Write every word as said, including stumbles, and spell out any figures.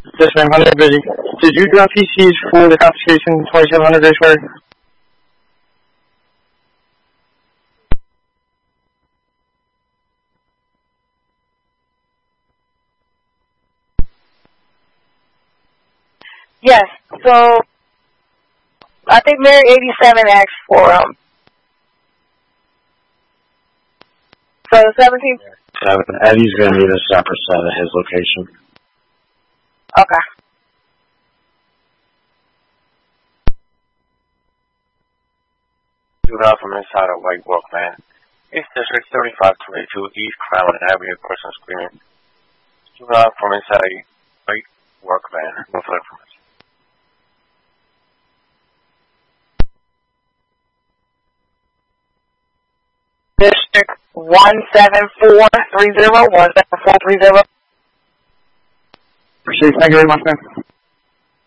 Yes, ma'am. Hundred busy. Did you drop P Cs for the confiscation twenty-seven hundred Grace Road? Yes. So I think Mary eighty-seven asked for um. So the seventeenth. Seven. Eddie's gonna need a separate set at his location. Okay. Shoot out from inside a white walk van. East District thirty-five twenty-two East Crown Avenue, person screaming. Shoot out from inside a white work van. No further information. District one seven four three zero, one seven four three zero. Appreciate it. Thank you very much, ma'am.